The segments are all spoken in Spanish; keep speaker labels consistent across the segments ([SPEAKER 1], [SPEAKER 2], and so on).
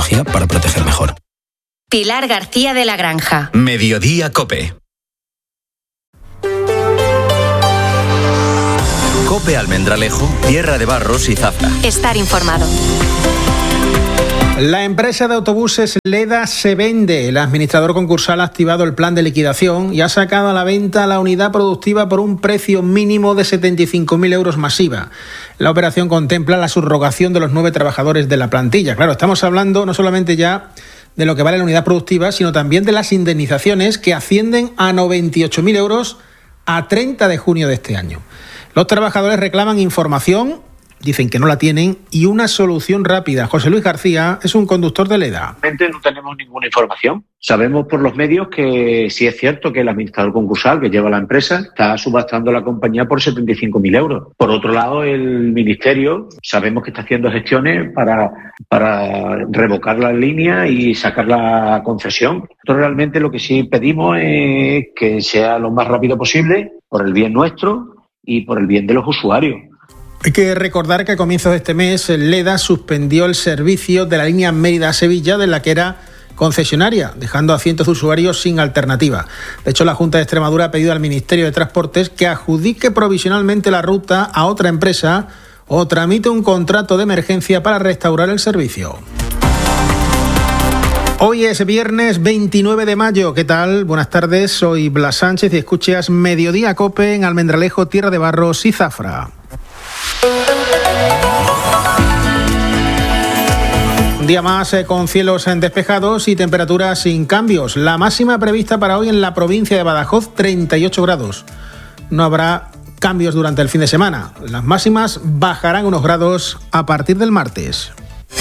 [SPEAKER 1] tecnología para proteger mejor.
[SPEAKER 2] Pilar García de la Granja.
[SPEAKER 3] Mediodía COPE. COPE Almendralejo, Tierra de Barros y Zafra.
[SPEAKER 2] Estar informado.
[SPEAKER 4] La empresa de autobuses Leda se vende. El administrador concursal ha activado el plan de liquidación y ha sacado a la venta la unidad productiva por un precio mínimo de 75.000 euros masiva. La operación contempla la subrogación de los 9 trabajadores de la plantilla. Claro, estamos hablando no solamente ya de lo que vale la unidad productiva, sino también de las indemnizaciones que ascienden a 98.000 euros a 30 de junio de este año. Los trabajadores reclaman información, dicen que no la tienen, y una solución rápida. José Luis García es un conductor de Leda.
[SPEAKER 5] No tenemos ninguna información. Sabemos por los medios que sí es cierto que el administrador concursal que lleva la empresa está subastando la compañía por 75.000 euros. Por otro lado, el Ministerio sabemos que está haciendo gestiones para revocar la línea y sacar la concesión. Nosotros realmente lo que sí pedimos es que sea lo más rápido posible por el bien nuestro y por el bien de los usuarios.
[SPEAKER 4] Hay que recordar que a comienzos de este mes Leda suspendió el servicio de la línea Mérida-Sevilla, de la que era concesionaria, dejando a cientos de usuarios sin alternativa. De hecho, la Junta de Extremadura ha pedido al Ministerio de Transportes que adjudique provisionalmente la ruta a otra empresa o tramite un contrato de emergencia para restaurar el servicio. Hoy es viernes 29 de mayo. ¿Qué tal? Buenas tardes, soy Blas Sánchez y escuchas Mediodía COPE en Almendralejo, Tierra de Barros y Zafra. Un día más con cielos despejados y temperaturas sin cambios. La máxima prevista para hoy en la provincia de Badajoz, 38 grados. No habrá cambios durante el fin de semana. Las máximas bajarán unos grados a partir del martes.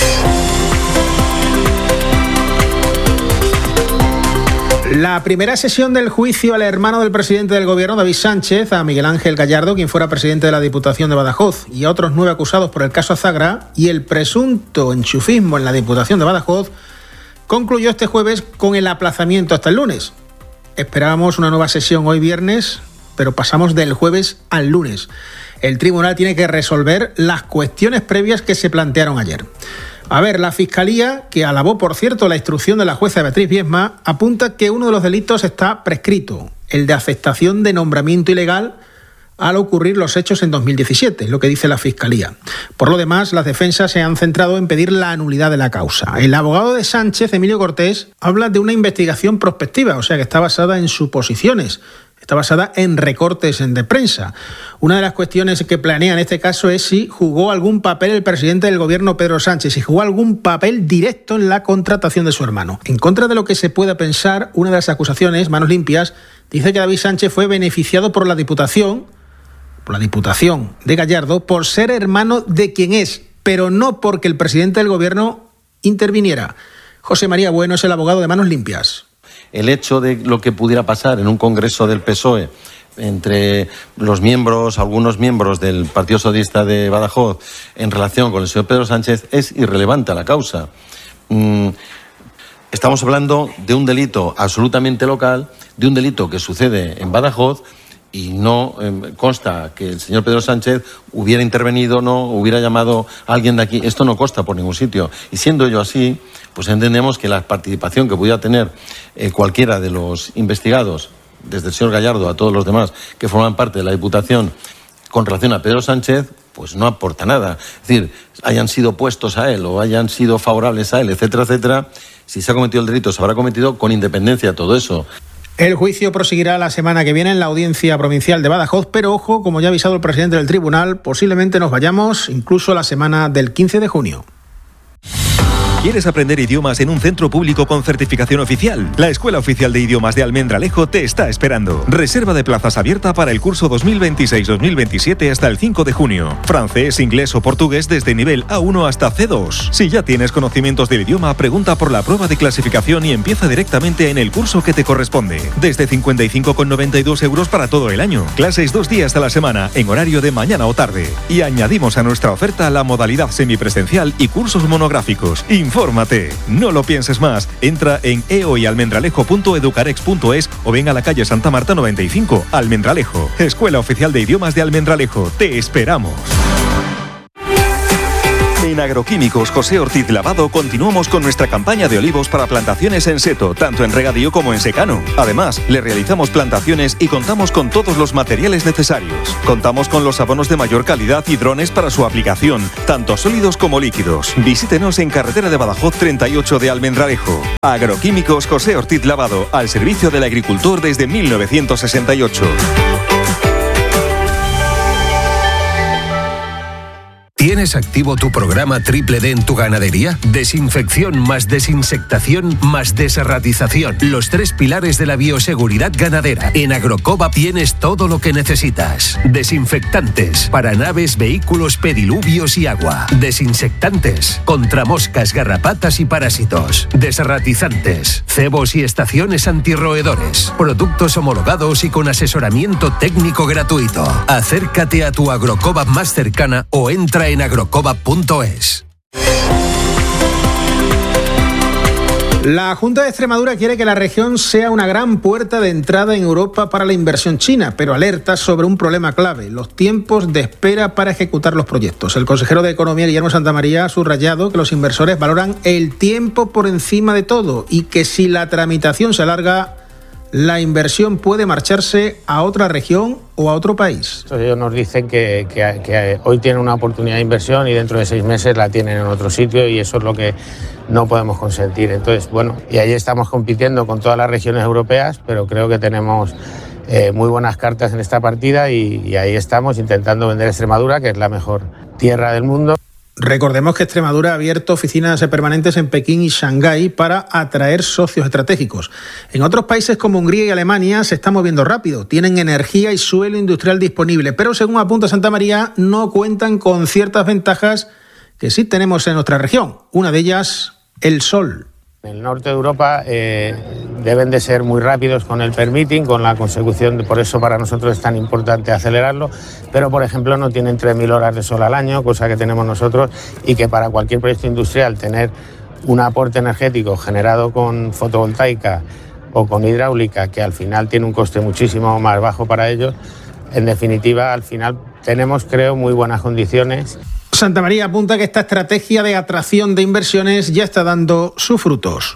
[SPEAKER 4] La primera sesión del juicio al hermano del presidente del Gobierno, David Sánchez, a Miguel Ángel Gallardo, quien fuera presidente de la Diputación de Badajoz, y a otros 9 acusados por el caso Azagra y el presunto enchufismo en la Diputación de Badajoz, concluyó este jueves con el aplazamiento hasta el lunes. Esperábamos una nueva sesión hoy viernes, pero pasamos del jueves al lunes. El tribunal tiene que resolver las cuestiones previas que se plantearon ayer. A ver, la Fiscalía, que alabó, por cierto, la instrucción de la jueza Beatriz Viesma, apunta que uno de los delitos está prescrito, el de aceptación de nombramiento ilegal al ocurrir los hechos en 2017, es lo que dice la Fiscalía. Por lo demás, las defensas se han centrado en pedir la nulidad de la causa. El abogado de Sánchez, Emilio Cortés, habla de una investigación prospectiva, o sea que está basada en suposiciones. Está basada en recortes de prensa. Una de las cuestiones que planea en este caso es si jugó algún papel el presidente del Gobierno, Pedro Sánchez, si jugó algún papel directo en la contratación de su hermano. En contra de lo que se pueda pensar, una de las acusaciones, manos limpias, dice que David Sánchez fue beneficiado por la Diputación de Gallardo, por ser hermano de quien es, pero no porque el presidente del Gobierno interviniera. José María Bueno es el abogado de Manos Limpias.
[SPEAKER 6] El hecho de lo que pudiera pasar en un congreso del PSOE entre algunos miembros del Partido Socialista de Badajoz en relación con el señor Pedro Sánchez es irrelevante a la causa. Estamos hablando de un delito absolutamente local, de un delito que sucede en Badajoz, y no consta que el señor Pedro Sánchez hubiera intervenido, no hubiera llamado a alguien de aquí. Esto no consta por ningún sitio. Y siendo ello así, pues entendemos que la participación que pudiera tener cualquiera de los investigados, desde el señor Gallardo a todos los demás que forman parte de la Diputación con relación a Pedro Sánchez, pues no aporta nada. Es decir, hayan sido puestos a él o hayan sido favorables a él, etcétera, etcétera, si se ha cometido el delito, se habrá cometido con independencia de todo eso.
[SPEAKER 4] El juicio proseguirá la semana que viene en la Audiencia Provincial de Badajoz, pero ojo, como ya ha avisado el presidente del tribunal, posiblemente nos vayamos incluso a la semana del 15 de junio.
[SPEAKER 7] ¿Quieres aprender idiomas en un centro público con certificación oficial? La Escuela Oficial de Idiomas de Almendralejo te está esperando. Reserva de plazas abierta para el curso 2026-2027 hasta el 5 de junio. Francés, inglés o portugués desde nivel A1 hasta C2. Si ya tienes conocimientos del idioma, pregunta por la prueba de clasificación y empieza directamente en el curso que te corresponde. Desde 55,92 euros para todo el año. Clases 2 días a la semana en horario de mañana o tarde. Y añadimos a nuestra oferta la modalidad semipresencial y cursos monográficos. Infórmate, no lo pienses más. Entra en eoyalmendralejo.educarex.es o ven a la calle Santa Marta 95, Almendralejo. Escuela Oficial de Idiomas de Almendralejo. Te esperamos. En Agroquímicos José Ortiz Lavado continuamos con nuestra campaña de olivos para plantaciones en seto, tanto en regadío como en secano. Además, le realizamos plantaciones y contamos con todos los materiales necesarios. Contamos con los abonos de mayor calidad y drones para su aplicación, tanto sólidos como líquidos. Visítenos en carretera de Badajoz 38 de Almendralejo. Agroquímicos José Ortiz Lavado, al servicio del agricultor desde 1968.
[SPEAKER 1] ¿Tienes activo tu programa Triple D en tu ganadería? Desinfección más desinsectación más deserratización. Los 3 pilares de la bioseguridad ganadera. En Agrocoba tienes todo lo que necesitas. Desinfectantes para naves, vehículos, pediluvios y agua. Desinsectantes contra moscas, garrapatas y parásitos. Deserratizantes, cebos y estaciones antirroedores. Productos homologados y con asesoramiento técnico gratuito. Acércate a tu Agrocoba más cercana o entra en agrocoba.es.
[SPEAKER 4] La Junta de Extremadura quiere que la región sea una gran puerta de entrada en Europa para la inversión china, pero alerta sobre un problema clave: los tiempos de espera para ejecutar los proyectos. El consejero de Economía, Guillermo Santamaría, ha subrayado que los inversores valoran el tiempo por encima de todo y que si la tramitación se alarga, la inversión puede marcharse a otra región o a otro país.
[SPEAKER 8] Ellos nos dicen que hoy tienen una oportunidad de inversión y dentro de 6 meses la tienen en otro sitio, y eso es lo que no podemos consentir. Entonces, bueno, y ahí estamos compitiendo con todas las regiones europeas, pero creo que tenemos muy buenas cartas en esta partida y ahí estamos intentando vender Extremadura, que es la mejor tierra del mundo.
[SPEAKER 4] Recordemos que Extremadura ha abierto oficinas permanentes en Pekín y Shanghái para atraer socios estratégicos. En otros países como Hungría y Alemania se está moviendo rápido, tienen energía y suelo industrial disponible, pero según apunta Santamaría, no cuentan con ciertas ventajas que sí tenemos en nuestra región. Una de ellas, el sol.
[SPEAKER 8] En el norte de Europa deben de ser muy rápidos con el permitting, con la consecución, por eso para nosotros es tan importante acelerarlo, pero por ejemplo no tienen 3.000 horas de sol al año, cosa que tenemos nosotros, y que para cualquier proyecto industrial tener un aporte energético generado con fotovoltaica o con hidráulica, que al final tiene un coste muchísimo más bajo para ellos, en definitiva al final tenemos, creo, muy buenas condiciones.
[SPEAKER 4] Santamaría apunta que esta estrategia de atracción de inversiones ya está dando sus frutos.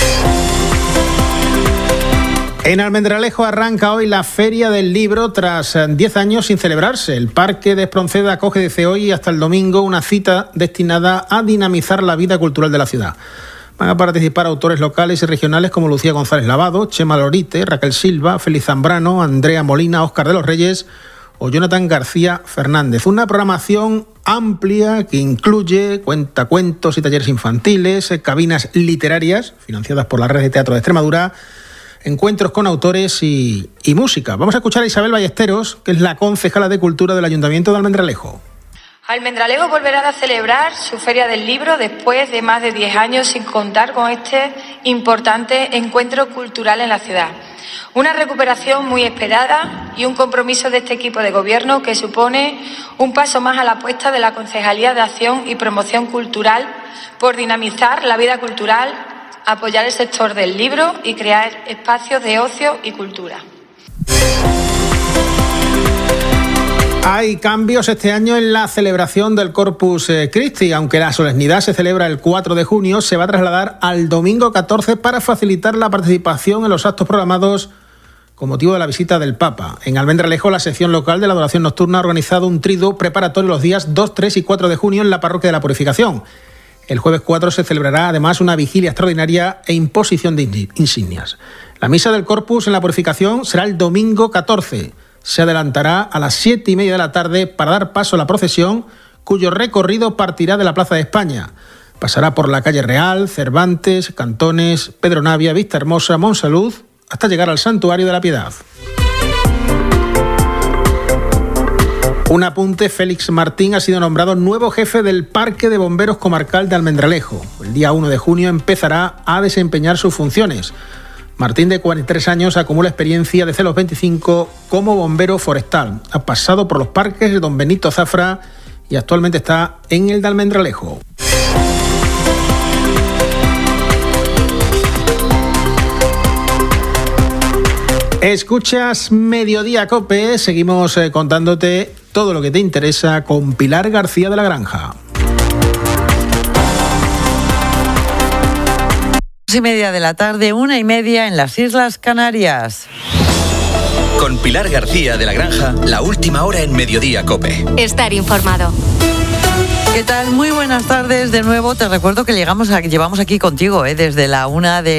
[SPEAKER 4] En Almendralejo arranca hoy la Feria del Libro tras 10 años sin celebrarse. El Parque de Espronceda acoge desde hoy hasta el domingo una cita destinada a dinamizar la vida cultural de la ciudad. Van a participar autores locales y regionales como Lucía González Lavado, Chema Lorite, Raquel Silva, Félix Zambrano, Andrea Molina, Óscar de los Reyes o Jonathan García Fernández. Una programación amplia que incluye cuentacuentos y talleres infantiles, cabinas literarias financiadas por la Red de Teatro de Extremadura, encuentros con autores y música. Vamos a escuchar a Isabel Ballesteros, que es la concejala de Cultura del Ayuntamiento de Almendralejo.
[SPEAKER 9] Almendralejo volverá a celebrar su Feria del Libro después de más de 10 años sin contar con este importante encuentro cultural en la ciudad. Una recuperación muy esperada y un compromiso de este equipo de gobierno que supone un paso más a la apuesta de la Concejalía de Acción y Promoción Cultural por dinamizar la vida cultural, apoyar el sector del libro y crear espacios de ocio y cultura.
[SPEAKER 4] Hay cambios este año en la celebración del Corpus Christi. Aunque la solemnidad se celebra el 4 de junio, se va a trasladar al domingo 14 para facilitar la participación en los actos programados con motivo de la visita del Papa. En Almendralejo, la sección local de la adoración nocturna ha organizado un triduo preparatorio los días 2, 3 y 4 de junio en la Parroquia de la Purificación. El jueves 4 se celebrará además una vigilia extraordinaria e imposición de insignias. La misa del Corpus en la Purificación será el domingo 14. Se adelantará a las 7:30 de la tarde para dar paso a la procesión, cuyo recorrido partirá de la Plaza de España. Pasará por la calle Real, Cervantes, Cantones, Pedro Navia, Vista Hermosa, Monsalud, hasta llegar al Santuario de la Piedad. Un apunte: Félix Martín ha sido nombrado nuevo jefe del Parque de Bomberos Comarcal de Almendralejo. El día 1 de junio empezará a desempeñar sus funciones. Martín, de 43 años, acumula experiencia desde los 25 como bombero forestal. Ha pasado por los parques de Don Benito Zafra y actualmente está en el de Almendralejo. Escuchas Mediodía COPE, seguimos contándote todo lo que te interesa con Pilar García de la Granja.
[SPEAKER 10] 2:30 de la tarde, 1:30 en las Islas Canarias.
[SPEAKER 3] Con Pilar García de la Granja, la última hora en Mediodía COPE.
[SPEAKER 2] Estar informado.
[SPEAKER 10] ¿Qué tal? Muy buenas tardes de nuevo. Te recuerdo que llevamos aquí contigo desde la 1 de